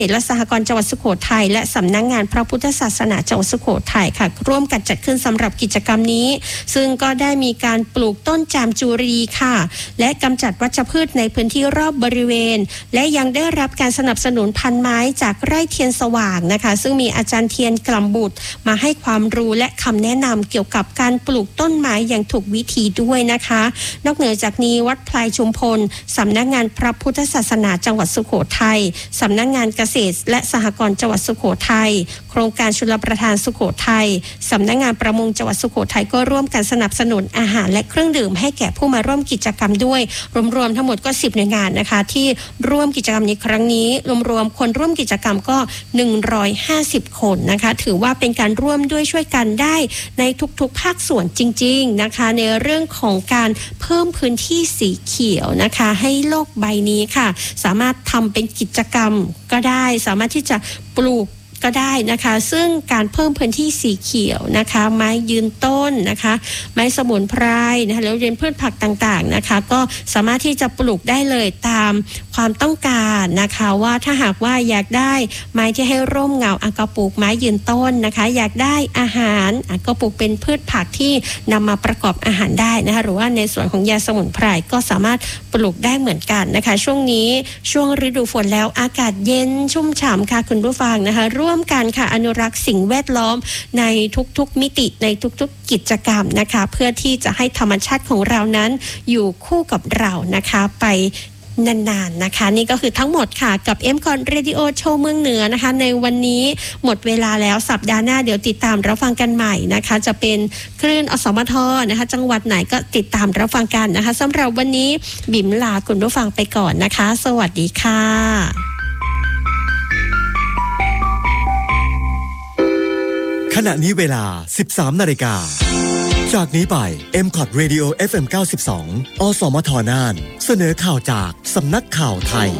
และสหกรณ์จังหวัดสุโขทัยและสำนักงานพระพุทธศาสนาจังหวัดสุโขทัยค่ะร่วมกันจัดขึ้นสำหรับกิจกรรมนี้ซึ่งก็ได้มีการปลูกต้นจามจุรีค่ะและกำจัดวัชพืชในพื้นที่รอบบริเวณและยังได้รับการสนับสนุนพันไม้จากไร่เทียนสว่างนะคะซึ่งมีอาจารย์เทียนกล่ำบุตรมาให้ความรู้และคำแนะนำเกี่ยวกับการปลูกต้นไม้อย่างถูกวิธีด้วยนะคะนอกเหนือจากนี้วัดพลายชุมพลสำนักงานพระพุทธศาสนาจังหวัดสุโขทัยสำนักงานเกษตรและสหกรณ์จังหวัดสุโขทัยโครงการชลประทานสุโขทัยสำนักงานประมงจังหวัดสุโขทัยก็ร่วมกันสนับสนุนอาหารและเครื่องดื่มให้แก่ผู้มาร่วมกิจกรรมด้วยรวมๆทั้งหมดก็10หน่วยงานนะคะที่ร่วมกิจกรรมในครั้งนี้รวมๆคนร่วมกิจกรรมก็150คนนะคะถือว่าเป็นการร่วมด้วยช่วยกันได้ในทุกๆภาคส่วนจริงๆนะคะในเรื่องของการเพิ่มพื้นที่สีเขียวนะคะให้โลกใบนี้ค่ะสามารถทำเป็นกิจกรรมก็ได้สามารถที่จะปลูกก็ได้นะคะซึ่งการเพิ่มพื้นที่สีเขียวนะคะไม้ยืนต้นนะคะไม้สมุนไพรนะคะแล้วเรียนพืชผักต่างๆนะคะก็สามารถที่จะปลูกได้เลยตามความต้องการนะคะว่าถ้าหากว่าอยากได้ไม้ที่ให้ร่มเงาก็ปลูกไม้ยืนต้นนะคะอยากได้อาหารก็ปลูกเป็นพืชผักที่นำมาประกอบอาหารได้นะคะหรือว่าในส่วนของยาสมุนไพรก็สามารถปลูกได้เหมือนกันนะคะช่วงนี้ช่วงฤดูฝนแล้วอากาศเย็นชุ่มฉ่ำค่ะคุณผู้ฟังนะคะร่วมกันค่ะอนุรักษ์สิ่งแวดล้อมในทุกๆมิติในทุกๆกิจกรรมนะคะเพื่อที่จะให้ธรรมชาติของเรานั้นอยู่คู่กับเรานะคะไปนานๆนะคะนี่ก็คือทั้งหมดค่ะกับ M.com Radio Show เมืองเหนือนะคะในวันนี้หมดเวลาแล้วสัปดาห์หน้าเดี๋ยวติดตามรับฟังกันใหม่นะคะจะเป็นคลื่นอสมทนะคะจังหวัดไหนก็ติดตามรับฟังกันนะคะสำหรับวันนี้บิ่มลาคุณผู้ฟังไปก่อนนะคะสวัสดีค่ะขณะนี้เวลา 13 นาฬิกาจากนี้ไป M.com Radio FM 92 อสมทน่านเสนอข่าวจากสำนักข่าวไทย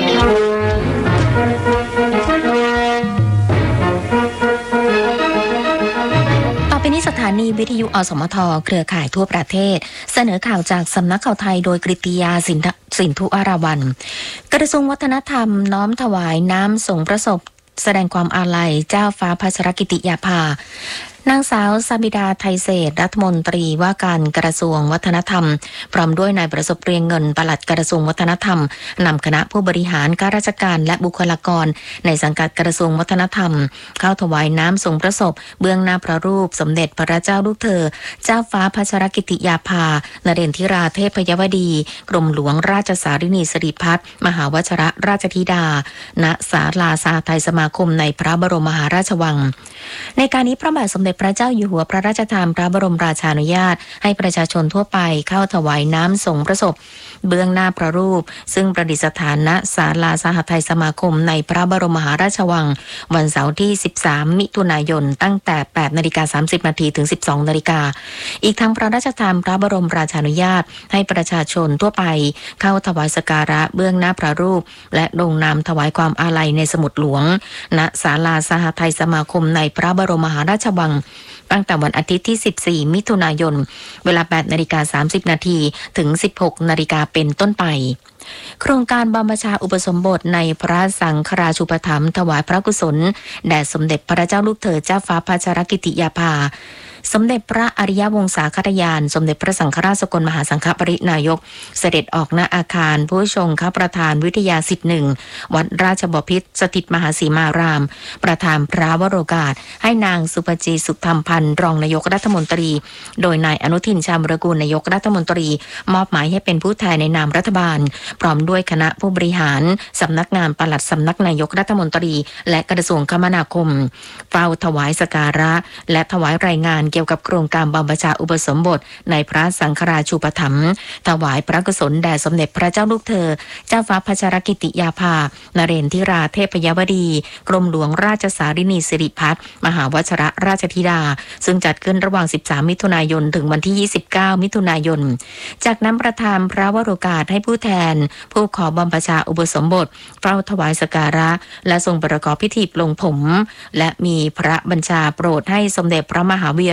ต่อไปนี้สถานีวิทยุอสมทเครือข่ายทั่วประเทศเสนอข่าวจากสำนักข่าวไทยโดยกฤติยาสินธุอาราวัลย์กระทรวงวัฒนธรรมน้อมถวายน้ำสงพระศพแสดงความอาลัยเจ้าฟ้าพัชรกิติยาภานางสาวสบิดาไทยเศรษฐ์รัฐมนตรีว่าการกระทรวงวัฒนธรรมพร้อมด้วยนายประสบเรียงเงินปลัดกระทรวงวัฒนธรรมนำคณะผู้บริหารข้าราชการและบุคลากรในสังกัดกระทรวงวัฒนธรรมเข้าถวายน้ำสงพระศพเบื้องหน้าพระรูปสมเด็จพระเจ้าลูกเธอเจ้าฟ้าพัชรกิติยาภานเรนทิราเทพยวดีกรมหลวงราชสารินีสิริพัฒน์มหาวชิรราชธิดาณศาลาสหทัยสมาคมในพระบรมมหาราชวังในการนี้พระบาทสมเด็จพระเจ้าอยู่หัวพระราชทานพระบรมราชานุญาตให้ประชาชนทั่วไปเข้าถวายน้ำสงพระศพเบื้องหน้าพระรูปซึ่งประดิษฐานณศาลาสหทัยสมาคมในพระบรมมหาราชวังวันเสาร์ที่13มิถุนายนตั้งแต่ 8:30 นถึง 12:00 นอีกทั้งพระราชทานพระบรมราชานุญาตให้ประชาชนทั่วไปเข้าถวายสักการะเบื้องหน้าพระรูปและลงนามถวายความอาลัยในสมุดหลวงณศาลาสหทัยสมาคมในพระบรมมหาราชวังตั้งแต่วันอาทิตย์ที่14มิถุนายนเวลา 8:30 นถึง 16:00 นเป็นต้นไปโครงการบำเพ็ญอุปสมบทในพระสังฆราชูปถัมภ์ถวายพระกุศลแด่สมเด็จพระเจ้าลูกเธอเจ้าฟ้าพัชรกิติยาภาสมเด็จพระอริยวงศาคตยานสมเด็จพระสังฆราชสกลมหาสังฆปรินายกเสด็จออกณอาคารผู้ชงข้าประธานวิทยาสิทธิ์1วัดราชบพิตรสถิตมหาสีมารามประธานพระวโรกาสให้นางสุปจีสุขธรรมพันธ์รองนายกรัฐมนตรีโดยนายอนุทินชาญวิรากูลนายกรัฐมนตรีมอบหมายให้เป็นผู้แทนในนามรัฐบาลพร้อมด้วยคณะผู้บริหารสำนักงานปลัดสำนักนายกรัฐมนตรีและกระทรวงคมนาคมเฝ้าถวายสักการะและถวายรายงานเกี่ยวกับโครงการบำเพ็ญอุปสมบทในพระสังฆราชูปถัมภ์ถวายพระกุศลแด่สมเด็จพระเจ้าลูกเธอเจ้าฟ้าพัชรกิติยาภานเรนทิราเทพยวดีกรมหลวงราชสารินีสิริพัฒน์มหาวชิรราชธิดาซึ่งจัดขึ้นระหว่าง13มิถุนายนถึงวันที่29มิถุนายนจากนั้นประธานพระวโรกาสให้ผู้แทนผู้ขอบำเพ็ญอุปสมบทเฝ้าถวายสักการะและทรงประกอบพิธีปลงผมและมีพระบัญชาโปรดให้สมเด็จพระมหาวี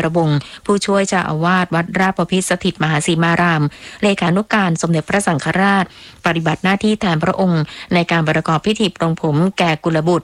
รวงศ์ผู้ช่วยเจ้าอาวาสวัดราชบพิตรสถิตมหาสีมารามเลขานุการสมเด็จพระสังฆราชปฏิบัติหน้าที่แทนพระองค์ในการประกอบพิธีปรงผมแก่กุลบุตร